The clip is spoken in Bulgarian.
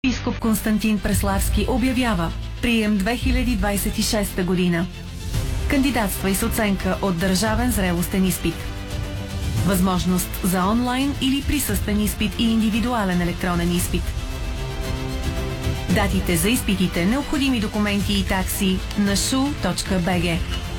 Епископ Константин Преславски обявява прием 2026 година. Кандидатствай с оценка от държавен зрелостен изпит. Възможност за онлайн или присъствен изпит и индивидуален електронен изпит. Датите за изпитите, необходими документи и такси на shu.bg.